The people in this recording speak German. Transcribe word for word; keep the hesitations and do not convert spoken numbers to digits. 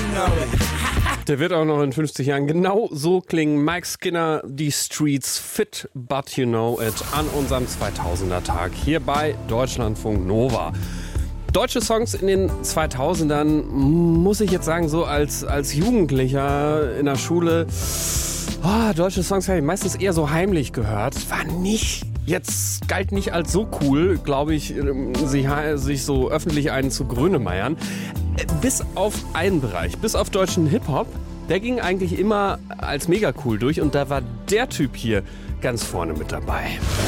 Der wird auch noch in fünfzig Jahren genau so klingen. Mike Skinner, die Streets fit, but you know it, an unserem zweitausender-Tag hier bei Deutschlandfunk Nova. Deutsche Songs in den zweitausendern, muss ich jetzt sagen, so als, als Jugendlicher in der Schule, oh, deutsche Songs habe ich meistens eher so heimlich gehört. War nicht, jetzt galt nicht als so cool, glaube ich, sich, sich so öffentlich einen zu Grönemeiern. Bis auf einen Bereich, bis auf deutschen Hip-Hop, der ging eigentlich immer als mega cool durch und da war der Typ hier ganz vorne mit dabei.